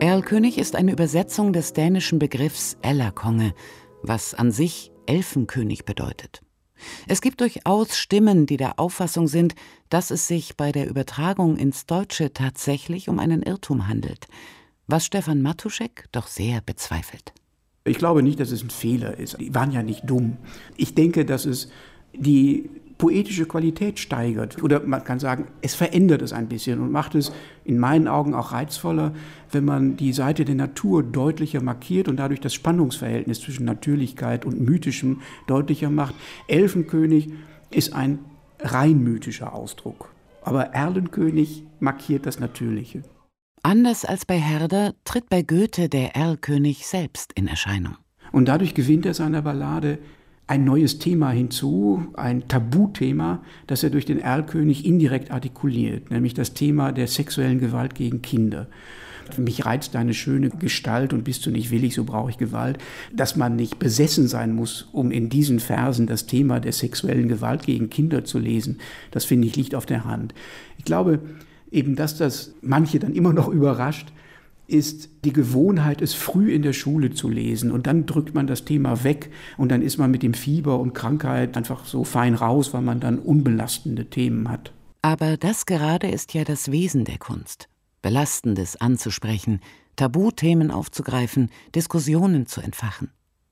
Erlkönig ist eine Übersetzung des dänischen Begriffs Ellerkonge, was an sich Elfenkönig bedeutet. Es gibt durchaus Stimmen, die der Auffassung sind, dass es sich bei der Übertragung ins Deutsche tatsächlich um einen Irrtum handelt, was Stefan Matuschek doch sehr bezweifelt. Ich glaube nicht, dass es ein Fehler ist. Die waren ja nicht dumm. Ich denke, dass es die poetische Qualität steigert. Oder man kann sagen, es verändert es ein bisschen und macht es in meinen Augen auch reizvoller, wenn man die Seite der Natur deutlicher markiert und dadurch das Spannungsverhältnis zwischen Natürlichkeit und Mythischem deutlicher macht. Elfenkönig ist ein rein mythischer Ausdruck. Aber Erlenkönig markiert das Natürliche. Anders als bei Herder tritt bei Goethe der Erlkönig selbst in Erscheinung. Und dadurch gewinnt er seiner Ballade ein neues Thema hinzu, ein Tabuthema, das er durch den Erlkönig indirekt artikuliert, nämlich das Thema der sexuellen Gewalt gegen Kinder. Mich reizt deine schöne Gestalt und bist du nicht willig, so brauche ich Gewalt. Dass man nicht besessen sein muss, um in diesen Versen das Thema der sexuellen Gewalt gegen Kinder zu lesen, das finde ich liegt auf der Hand. Ich glaube eben, dass das manche dann immer noch überrascht, ist die Gewohnheit, es früh in der Schule zu lesen. Und dann drückt man das Thema weg und dann ist man mit dem Fieber und Krankheit einfach so fein raus, weil man dann unbelastende Themen hat. Aber das gerade ist ja das Wesen der Kunst. Belastendes anzusprechen, Tabuthemen aufzugreifen, Diskussionen zu entfachen.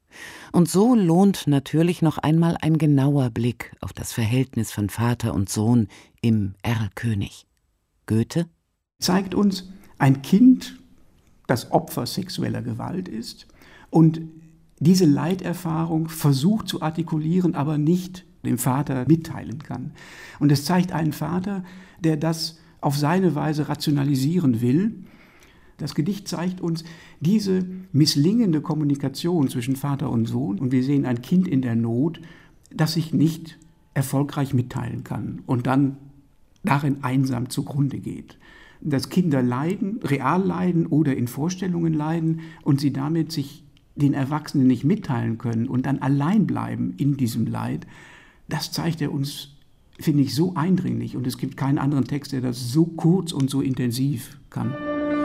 Und so lohnt natürlich noch einmal ein genauer Blick auf das Verhältnis von Vater und Sohn im Erlkönig. Goethe zeigt uns ein Kind, das Opfer sexueller Gewalt ist und diese Leiterfahrung versucht zu artikulieren, aber nicht dem Vater mitteilen kann. Und es zeigt einen Vater, der das auf seine Weise rationalisieren will. Das Gedicht zeigt uns diese misslingende Kommunikation zwischen Vater und Sohn und wir sehen ein Kind in der Not, das sich nicht erfolgreich mitteilen kann und dann darin einsam zugrunde geht. Dass Kinder leiden, real leiden oder in Vorstellungen leiden und sie damit sich den Erwachsenen nicht mitteilen können und dann allein bleiben in diesem Leid, das zeigt er uns, finde ich, so eindringlich. Und es gibt keinen anderen Text, der das so kurz und so intensiv kann.